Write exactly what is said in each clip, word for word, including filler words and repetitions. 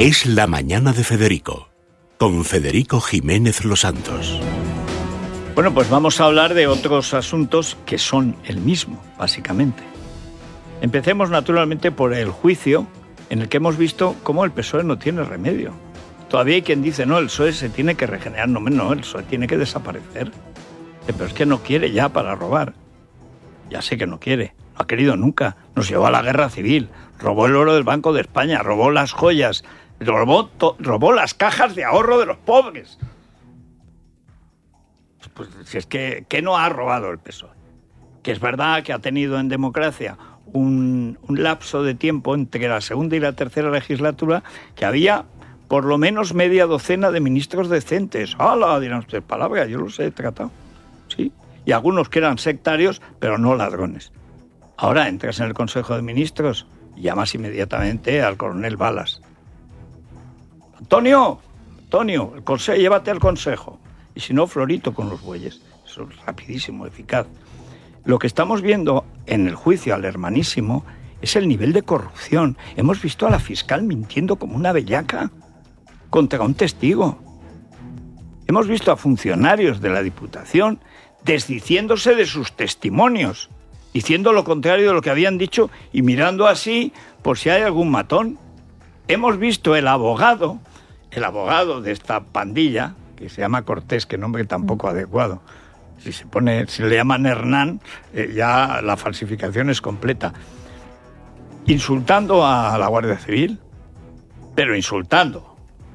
Es la mañana de Federico, con Federico Jiménez Los Santos. Bueno, pues vamos a hablar de otros asuntos que son el mismo, básicamente. Empecemos naturalmente por el juicio, en el que hemos visto cómo el P S O E no tiene remedio. Todavía hay quien dice, no, el P S O E se tiene que regenerar. No, no, el P S O E tiene que desaparecer. Pero es que no quiere ya para robar. Ya sé que no quiere. No ha querido nunca. Nos llevó a la guerra civil. Robó el oro del Banco de España. Robó las joyas. Robó, to- robó las cajas de ahorro de los pobres. Pues si es que, ¿qué no ha robado el P S O E? Que es verdad que ha tenido en democracia un, un lapso de tiempo entre la segunda y la tercera legislatura que había por lo menos media docena de ministros decentes. ¡Hala! Dirán ustedes, palabra, yo los he tratado. Sí. Y algunos que eran sectarios, pero no ladrones. Ahora entras en el Consejo de Ministros y llamas inmediatamente al coronel Balas. Antonio, Antonio, el consejo, llévate al consejo. Y si no, Florito con los bueyes. Eso es rapidísimo, eficaz. Lo que estamos viendo en el juicio al hermanísimo es el nivel de corrupción. Hemos visto a la fiscal mintiendo como una bellaca contra un testigo. Hemos visto a funcionarios de la Diputación desdiciéndose de sus testimonios, diciendo lo contrario de lo que habían dicho y mirando así por si hay algún matón. Hemos visto el abogado, el abogado de esta pandilla, que se llama Cortés, que nombre tampoco adecuado. Si se pone, si le llaman Hernán, eh, ya la falsificación es completa. Insultando a la Guardia Civil, pero insultando.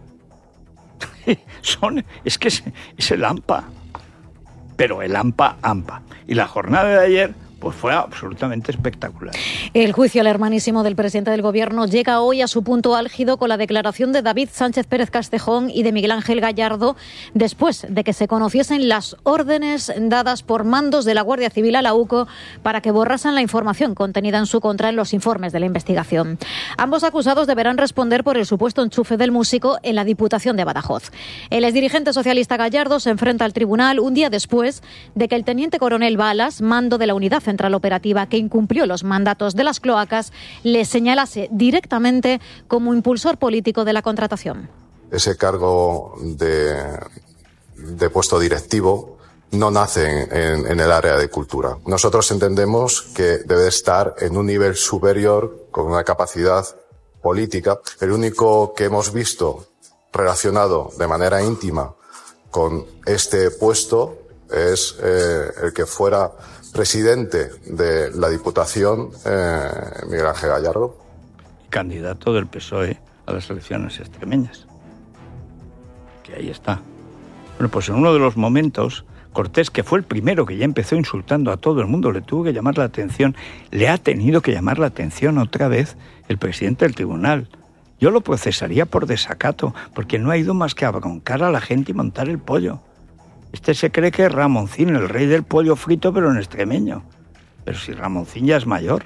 Son, es que es, es el AMPA, pero el AMPA, AMPA. Y la jornada de ayer pues fue absolutamente espectacular. El juicio al hermanísimo del presidente del Gobierno llega hoy a su punto álgido con la declaración de David Sánchez Pérez Castejón y de Miguel Ángel Gallardo después de que se conociesen las órdenes dadas por mandos de la Guardia Civil a la U C O para que borrasen la información contenida en su contra en los informes de la investigación. Ambos acusados deberán responder por el supuesto enchufe del músico en la Diputación de Badajoz. El exdirigente socialista Gallardo se enfrenta al tribunal un día después de que el teniente coronel Balas, mando de la Unidad Central Operativa que incumplió los mandatos de las cloacas, le señalase directamente como impulsor político de la contratación. Ese cargo de, de puesto directivo no nace en, en el área de cultura. Nosotros entendemos que debe estar en un nivel superior con una capacidad política. El único que hemos visto relacionado de manera íntima con este puesto es eh, el que fuera presidente de la Diputación, eh, Miguel Ángel Gallardo. Candidato del P S O E a las elecciones extremeñas. Que ahí está. Bueno, pues en uno de los momentos, Cortés, que fue el primero que ya empezó insultando a todo el mundo, le tuvo que llamar la atención, le ha tenido que llamar la atención otra vez el presidente del tribunal. Yo lo procesaría por desacato, porque no ha ido más que a broncar a la gente y montar el pollo. Este se cree que es Ramoncín, el rey del pollo frito, pero en extremeño. Pero si Ramoncín ya es mayor.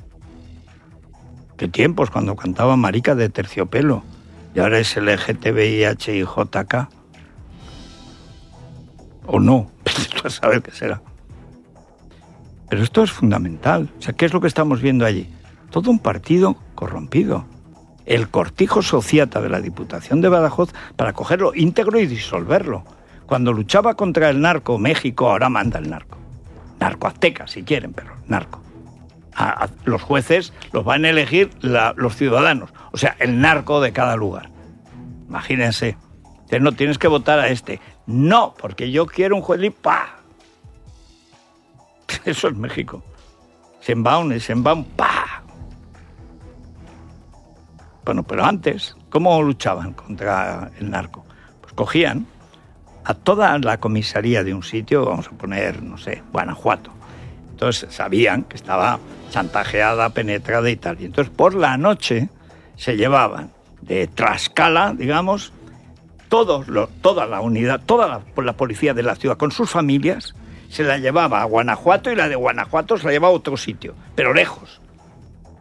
¿Qué tiempos cuando cantaba Marica de Terciopelo? Y ahora es L G T B I H I J K. ¿O no? Tú a saber qué será. Pero esto es fundamental. O sea, ¿qué es lo que estamos viendo allí? Todo un partido corrompido. El cortijo sociata de la Diputación de Badajoz para cogerlo íntegro y disolverlo. Cuando luchaba contra el narco, México ahora manda el narco. Narco azteca, si quieren, pero narco. A, a, los jueces los van a elegir la, los ciudadanos. O sea, el narco de cada lugar. Imagínense. Entonces no tienes que votar a este. No, porque yo quiero un juez y ¡pa! Eso es México. Sheinbaum, Sheinbaum, ¡pa! Bueno, pero antes, ¿cómo luchaban contra el narco? Pues cogían a toda la comisaría de un sitio, vamos a poner, no sé, Guanajuato. Entonces sabían que estaba chantajeada, penetrada y tal. Y entonces por la noche se llevaban de Tlaxcala, digamos, todos los, toda la unidad, toda la, la policía de la ciudad con sus familias, se la llevaba a Guanajuato y la de Guanajuato se la llevaba a otro sitio, pero lejos.